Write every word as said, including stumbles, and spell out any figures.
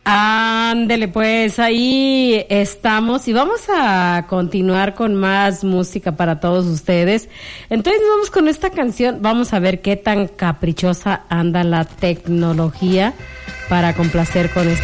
Ándele, pues ahí estamos y vamos a continuar con más música para todos ustedes. Entonces vamos con esta canción, vamos a ver qué tan caprichosa anda la tecnología para complacer con esta